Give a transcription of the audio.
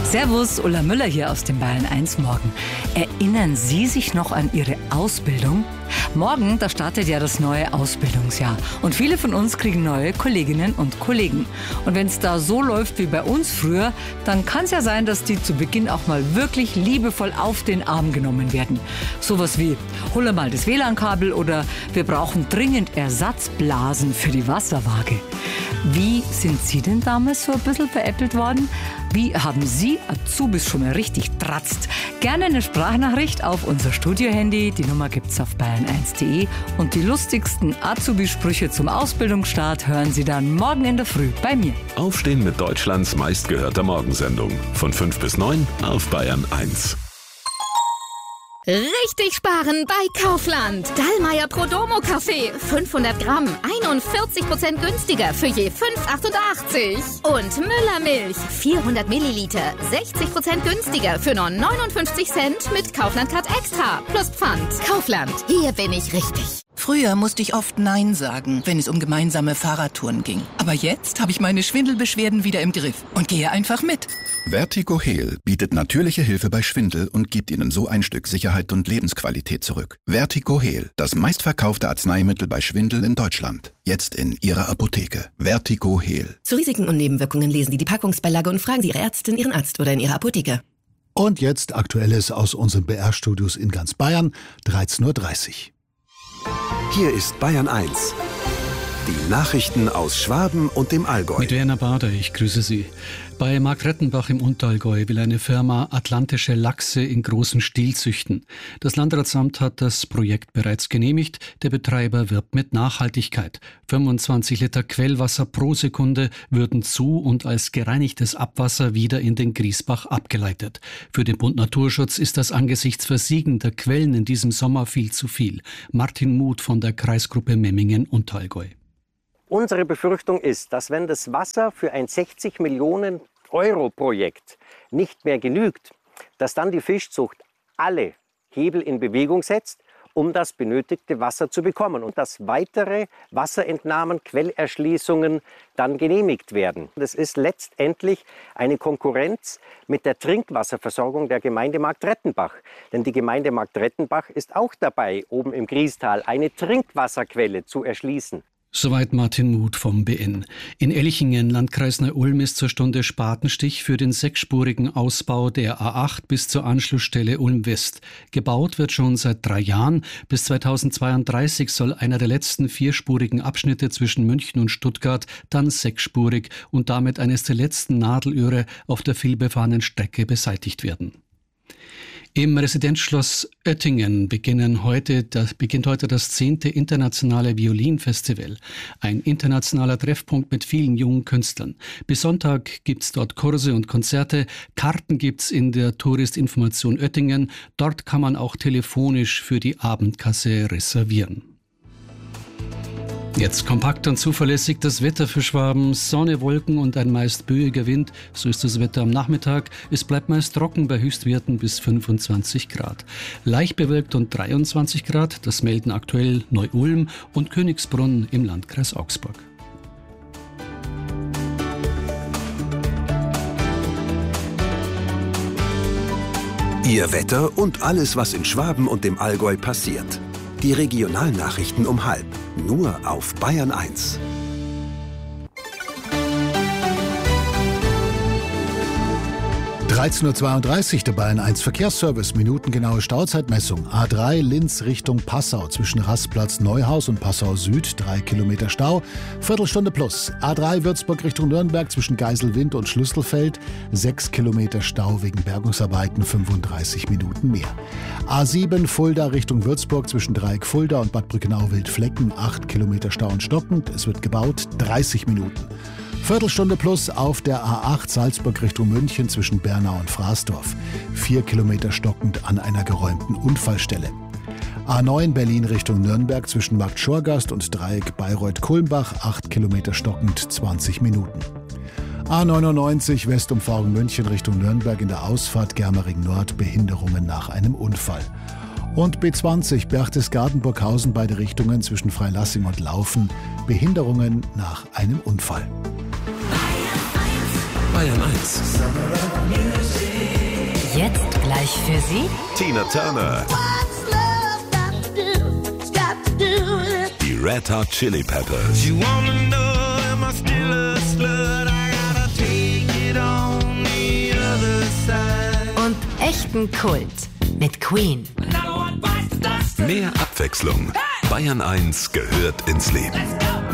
Servus, Ulla Müller hier aus dem Bayern 1 Morgen. Erinnern Sie sich noch an Ihre Ausbildung? Morgen, da startet ja das neue Ausbildungsjahr und viele von uns kriegen neue Kolleginnen und Kollegen. Und wenn es da so läuft wie bei uns früher, dann kann es ja sein, dass die zu Beginn auch mal wirklich liebevoll auf den Arm genommen werden. Sowas wie, hol mal das WLAN-Kabel oder wir brauchen dringend Ersatzblasen für die Wasserwaage. Wie sind Sie denn damals so ein bisschen veräppelt worden? Wie haben Sie Azubis schon mal richtig tratzt? Gerne eine Sprachnachricht auf unser Studiohandy. Die Nummer gibt's auf bayern1.de. Und die lustigsten Azubi-Sprüche zum Ausbildungsstart hören Sie dann morgen in der Früh bei mir. Aufstehen mit Deutschlands meistgehörter Morgensendung. Von 5 bis 9 auf Bayern 1. Richtig sparen bei Kaufland. Dallmayr Prodomo Kaffee. 500 Gramm. 41% günstiger für je 5,88. Und Müller Milch. 400 Milliliter. 60% günstiger für nur 59 Cent mit Kaufland-Card Extra. Plus Pfand. Kaufland. Hier bin ich richtig. Früher musste ich oft Nein sagen, wenn es um gemeinsame Fahrradtouren ging. Aber jetzt habe ich meine Schwindelbeschwerden wieder im Griff und gehe einfach mit. Vertigo-Heal bietet natürliche Hilfe bei Schwindel und gibt Ihnen so ein Stück Sicherheit und Lebensqualität zurück. Vertigo-Heal, das meistverkaufte Arzneimittel bei Schwindel in Deutschland. Jetzt in Ihrer Apotheke. Vertigo-Heal. Zu Risiken und Nebenwirkungen lesen Sie die Packungsbeilage und fragen Sie Ihre Ärztin, Ihren Arzt oder in Ihrer Apotheke. Und jetzt Aktuelles aus unseren BR-Studios in ganz Bayern, 13:30 Uhr. Hier ist Bayern 1. Die Nachrichten aus Schwaben und dem Allgäu. Mit Werner Bader, ich grüße Sie. Bei Markrettenbach im Unterallgäu will eine Firma atlantische Lachse in großem Stil züchten. Das Landratsamt hat das Projekt bereits genehmigt. Der Betreiber wirbt mit Nachhaltigkeit. 25 Liter Quellwasser pro Sekunde würden zu und als gereinigtes Abwasser wieder in den Griesbach abgeleitet. Für den Bund Naturschutz ist das angesichts versiegender Quellen in diesem Sommer viel zu viel. Martin Muth von der Kreisgruppe Memmingen-Unterallgäu. Unsere Befürchtung ist, dass wenn das Wasser für ein 60 Millionen Euro Projekt nicht mehr genügt, dass dann die Fischzucht alle Hebel in Bewegung setzt, um das benötigte Wasser zu bekommen und dass weitere Wasserentnahmen, Quellerschließungen dann genehmigt werden. Das ist letztendlich eine Konkurrenz mit der Trinkwasserversorgung der Gemeinde Marktrettenbach. Denn die Gemeinde Marktrettenbach ist auch dabei, oben im Griestal eine Trinkwasserquelle zu erschließen. Soweit Martin Muth vom BN. In Elchingen, Landkreis Neu-Ulm, ist zur Stunde Spatenstich für den 6-spurigen Ausbau der A8 bis zur Anschlussstelle Ulm-West. Gebaut wird schon seit 3 Jahren. Bis 2032 soll einer der letzten 4-spurigen Abschnitte zwischen München und Stuttgart dann 6-spurig und damit eines der letzten Nadelöhre auf der vielbefahrenen Strecke beseitigt werden. Im Residenzschloss Oettingen beginnt heute das 10. internationale Violinfestival. Ein internationaler Treffpunkt mit vielen jungen Künstlern. Bis Sonntag gibt's dort Kurse und Konzerte. Karten gibt's in der Touristinformation Oettingen. Dort kann man auch telefonisch für die Abendkasse reservieren. Jetzt kompakt und zuverlässig das Wetter für Schwaben. Sonne, Wolken und ein meist böiger Wind. So ist das Wetter am Nachmittag. Es bleibt meist trocken bei Höchstwerten bis 25 Grad. Leicht bewölkt und 23 Grad. Das melden aktuell Neu-Ulm und Königsbrunn im Landkreis Augsburg. Ihr Wetter und alles, was in Schwaben und dem Allgäu passiert. Die Regionalnachrichten um 12:30. Nur auf Bayern 1. (13:32 Uhr), der Bayern 1 Verkehrsservice, minutengenaue Stauzeitmessung. A3 Linz Richtung Passau, zwischen Rastplatz Neuhaus und Passau Süd, 3 Kilometer Stau, Viertelstunde plus. A3 Würzburg Richtung Nürnberg, zwischen Geiselwind und Schlüsselfeld, 6 Kilometer Stau wegen Bergungsarbeiten, 35 Minuten mehr. A7 Fulda Richtung Würzburg, zwischen Dreieck Fulda und Bad Brückenau-Wildflecken, 8 Kilometer Stau und stockend, es wird gebaut, 30 Minuten. Viertelstunde plus auf der A8 Salzburg Richtung München zwischen Bernau und Fraßdorf. 4 Kilometer stockend an einer geräumten Unfallstelle. A9 Berlin Richtung Nürnberg zwischen Markt Schorgast und Dreieck Bayreuth-Kulmbach. 8 Kilometer stockend, 20 Minuten. A99 Westumfahrung München Richtung Nürnberg in der Ausfahrt Germering Nord. Behinderungen nach einem Unfall. Und B20 Berchtesgaden-Burghausen beide Richtungen zwischen Freilassing und Laufen. Behinderungen nach einem Unfall. Bayern 1. Gleich für Sie Tina Turner, die Red Hot Chili Peppers, und echten Kult mit Queen. mehr Abwechslung. Bayern 1 gehört ins Leben.